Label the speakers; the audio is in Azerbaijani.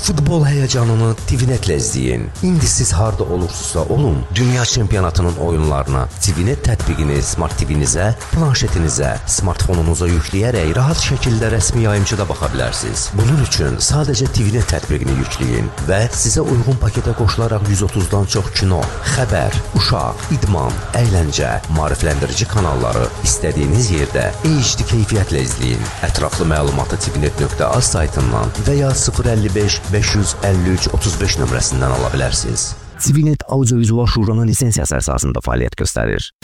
Speaker 1: Futbol həyəcanını TVNet-lə izləyin. İndi siz harda olursunuzsa olun, dünya çempionatının oyunlarına TVNet tətbiqini Smart TV-nizə, planşetinizə, smartfonunuza yükləyərək rahat şəkildə rəsmi yayımçıda baxa bilərsiniz. Bunun üçün sadəcə TVNet tətbiqini yükləyin və sizə uyğun paketə qoşularaq 130-dan çox kino, xəbər, uşaq, idman, əyləncə, maarifləndirici kanalları istədiyiniz yerdə HD keyfiyyətlə izləyin. Ətraflı məlumatı tvnet.az saytından və ya 055 553 35 nömrəsindən ala bilərsiniz. TVNet Audiovizual Şuranın lisensiyası əsasında fəaliyyət göstərir.